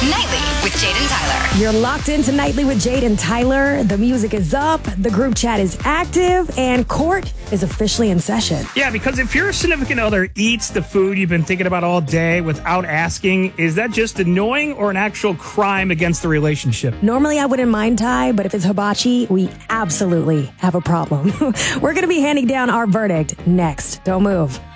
Nightly with Jade and Tyler. You're locked into Nightly with Jade and Tyler. The music is up, the group chat is active, and court is officially in session. Yeah, because if your significant other eats the food you've been thinking about all day without asking, is that just annoying or an actual crime against the relationship? Normally, I wouldn't mind, Ty, but if it's hibachi, we absolutely have a problem. We're going to be handing down our verdict next. Don't move.